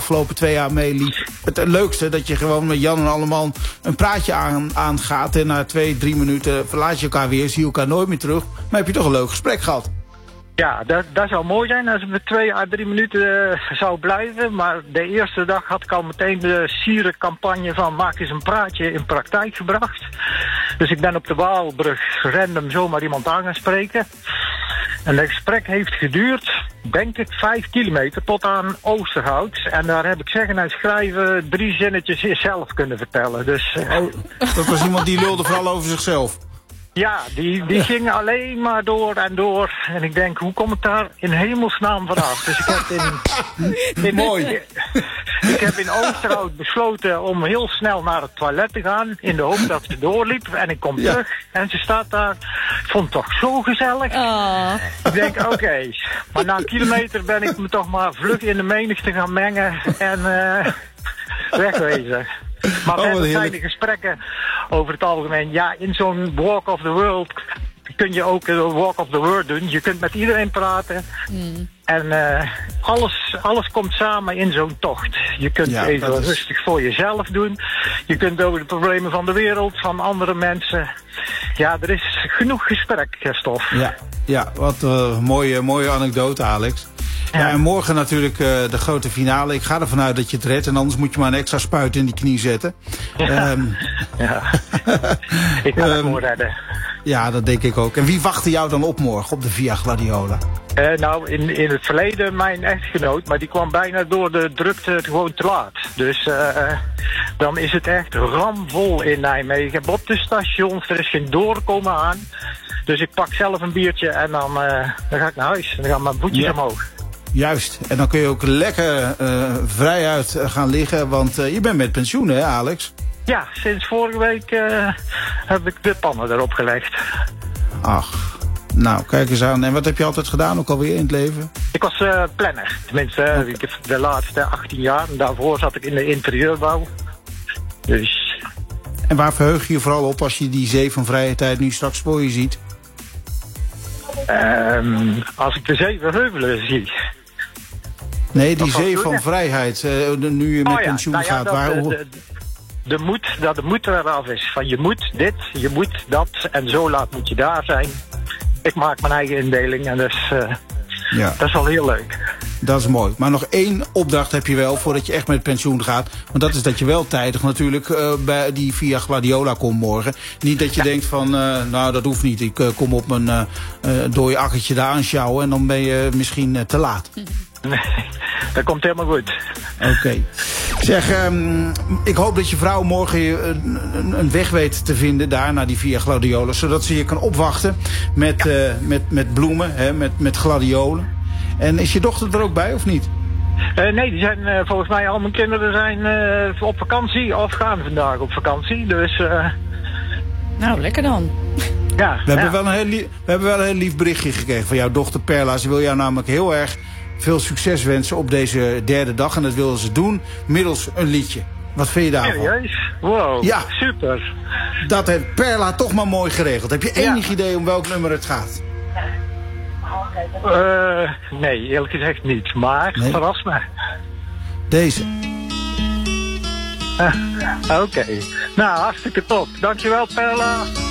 afgelopen 2 jaar meeliep. Het leukste dat je gewoon met Jan en allemaal een praatje aangaat. En na 2-3 minuten verlaat je elkaar weer, zie je elkaar nooit meer terug. Maar heb je toch een leuk gesprek gehad. Ja, dat zou mooi zijn als het 2 à 3 minuten zou blijven. Maar de eerste dag had ik al meteen de sierencampagne van maak eens een praatje in praktijk gebracht. Dus ik ben op de Waalbrug random zomaar iemand aan gaan spreken. En het gesprek heeft geduurd, denk ik, 5 kilometer tot aan Oosterhout. En daar heb ik zeggen en schrijven 3 zinnetjes zelf kunnen vertellen. Dus, dat was iemand die lulde vooral over zichzelf. Ja, die ging alleen maar door en door. En ik denk, hoe kom ik daar in hemelsnaam vanaf? Dus ik heb Mooi. Ik heb in Oosterhout besloten om heel snel naar het toilet te gaan. In de hoop dat ze doorliep. En ik kom terug en ze staat daar. Ik vond het toch zo gezellig. Oh. Ik denk, oké. Maar na 1 kilometer ben ik me toch maar vlug in de menigte gaan mengen. En wegwezen. Maar verder zijn de gesprekken over het algemeen. Ja, in zo'n Walk of the World kun je ook een Walk of the World doen. Je kunt met iedereen praten. En alles komt samen in zo'n tocht. Je kunt even rustig voor jezelf doen. Je kunt over de problemen van de wereld, van andere mensen. Ja, er is genoeg gesprekstof. Ja, wat mooie anekdote, Alex. Ja, en morgen natuurlijk de grote finale. Ik ga ervan uit dat je het redt. En anders moet je maar een extra spuit in die knie zetten. Ik ga het gewoon redden. Ja, dat denk ik ook. En wie wachtte jou dan op morgen op de Via Gladiola? Nou, in het verleden mijn echtgenoot. Maar die kwam bijna door de drukte gewoon te laat. Dus dan is het echt ramvol in Nijmegen. Op de stations, er is geen doorkomen aan. Dus ik pak zelf een biertje en dan ga ik naar huis. En dan gaan mijn voetjes omhoog. Juist. En dan kun je ook lekker vrijuit gaan liggen. Want je bent met pensioen, hè, Alex? Ja, sinds vorige week heb ik de pannen erop gelegd. Ach, nou, kijk eens aan. En wat heb je altijd gedaan, ook alweer in het leven? Ik was planner. Tenminste, ik heb de laatste 18 jaar. En daarvoor zat ik in de interieurbouw. Dus. En waar verheug je je vooral op als je die zee van vrije tijd nu straks voor je ziet? Als ik de 7 heuvelen zie. Nee, die zee van vrijheid. Nu je met pensioen gaat. Dat de moed eraf is. Van je moet dit, je moet dat. En zo laat moet je daar zijn. Ik maak mijn eigen indeling. En dat is wel heel leuk. Dat is mooi. Maar nog 1 opdracht heb je wel voordat je echt met pensioen gaat. Want dat is dat je wel tijdig natuurlijk bij die Via Gladiola komt morgen. Niet dat je denkt van, nou dat hoeft niet. Ik kom op mijn dode akkertje daar aanschouwen en dan ben je misschien te laat. Nee, dat komt helemaal goed. Oké. Zeg, ik hoop dat je vrouw morgen een weg weet te vinden daar naar die Via Gladiola. Zodat ze je kan opwachten met bloemen, hè, met gladiolen. En is je dochter er ook bij of niet? Nee, die zijn volgens mij al mijn kinderen zijn op vakantie of gaan vandaag op vakantie. Dus. Nou, lekker dan. Ja. We hebben wel een heel lief berichtje gekregen van jouw dochter Perla. Ze wil jou namelijk heel erg veel succes wensen op deze 3e dag. En dat willen ze doen middels een liedje. Wat vind je daarvan? Serieus? Wow, ja. Super. Dat heeft Perla toch maar mooi geregeld. Heb je enig idee om welk nummer het gaat? Nee, eerlijk gezegd niet. Maar verras me. Deze. Oké. Nou, hartstikke top. Dankjewel, Perla.